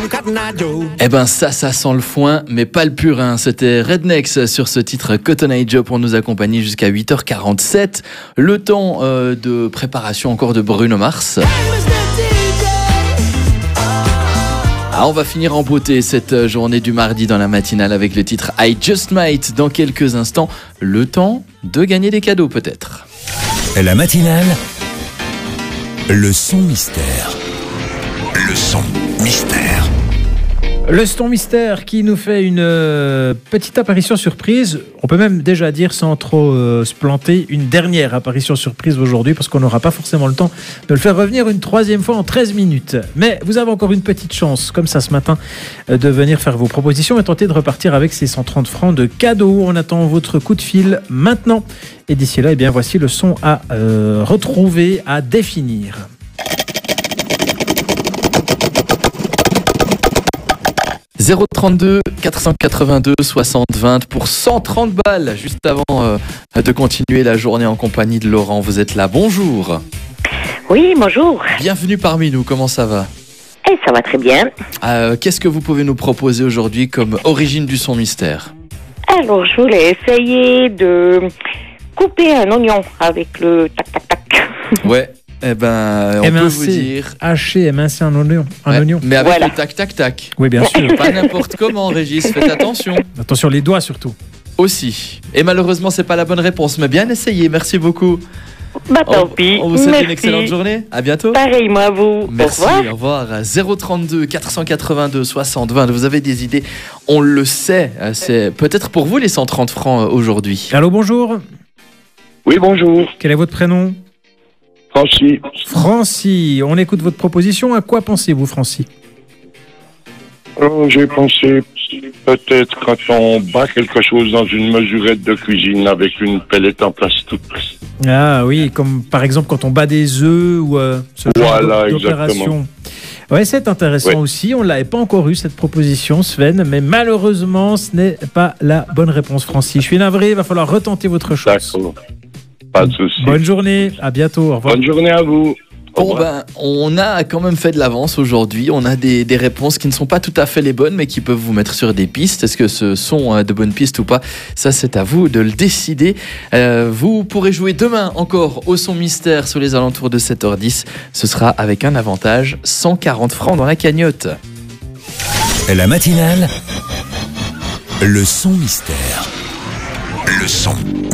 Eh ben ça sent le foin, mais pas le purin. C'était Rednex sur ce titre Cotton Eye Joe pour nous accompagner jusqu'à 8h47. Le temps de préparation encore de Bruno Mars. On va finir en beauté cette journée du mardi dans la matinale avec le titre I Just Might. Dans quelques instants, le temps de gagner des cadeaux peut-être. La matinale, le son mystère. Le son mystère. Le son mystère qui nous fait une petite apparition surprise. On peut même déjà dire, sans trop se planter, une dernière apparition surprise aujourd'hui, parce qu'on n'aura pas forcément le temps de le faire revenir une troisième fois en 13 minutes. Mais vous avez encore une petite chance, comme ça ce matin, de venir faire vos propositions et tenter de repartir avec ces 130 francs de cadeaux. On attend votre coup de fil maintenant. Et d'ici là, eh bien, voici le son à retrouver, à définir. 032 482 60 20 pour 130 balles juste avant de continuer la journée en compagnie de Laurent. Vous êtes là, bonjour. Oui, bonjour. Bienvenue parmi nous, comment ça va? Ça va très bien. Qu'est-ce que vous pouvez nous proposer aujourd'hui comme origine du son mystère? Alors, je voulais essayer de couper un oignon avec le tac-tac-tac. Ouais. Eh ben, on peut vous dire... hacher, émincer un oignon. Oignon. Mais avec le tac-tac-tac. Oui, bien sûr. Pas n'importe comment, Régis, faites attention. Attention, les doigts surtout. Aussi. Et malheureusement, c'est pas la bonne réponse, mais bien essayé. Merci beaucoup. Tant pis. On vous souhaite une excellente journée. À bientôt. Pareillement à vous. Merci, au revoir. 032 482 60 20. Vous avez des idées, on le sait. C'est peut-être pour vous les 130 francs aujourd'hui. Allô, bonjour. Oui, bonjour. Quel est votre prénom? Francis. Francis, on écoute votre proposition. À quoi pensez-vous, Francis? J'ai pensé peut-être quand on bat quelque chose dans une mesurette de cuisine avec une pellette en plastique. Ah oui, comme par exemple quand on bat des œufs ou ce genre d'opération. Oui, c'est intéressant aussi. On ne l'avait pas encore eu cette proposition, Sven, mais malheureusement, ce n'est pas la bonne réponse, Francis. Je suis navré, il va falloir retenter votre chance. D'accord. Pas de souci. Bonne journée, à bientôt, au revoir. Bonne journée à vous. Bon on a quand même fait de l'avance aujourd'hui. On a des réponses qui ne sont pas tout à fait les bonnes, mais qui peuvent vous mettre sur des pistes. Est-ce que ce sont de bonnes pistes ou pas? Ça, c'est à vous de le décider. Vous pourrez jouer demain encore au son mystère sur les alentours de 7h10. Ce sera avec un avantage, 140 francs dans la cagnotte. La matinale, le son mystère. Le son